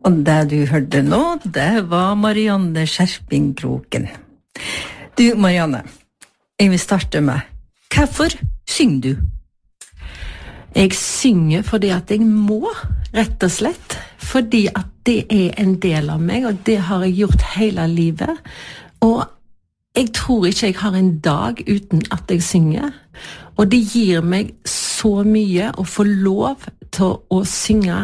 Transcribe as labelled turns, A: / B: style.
A: Og det du hørte nå, det var Marianne Skjerpingkroken. Du, Marianne, jeg vil starte med, hvorfor synger du?
B: Jeg synger fordi at jeg må, rett og slett. Fordi at det en del av meg, og det har jeg gjort hele livet. Og jeg tror ikke jeg har en dag uten at jeg synger. Og det gir meg så mye å få lov til å synge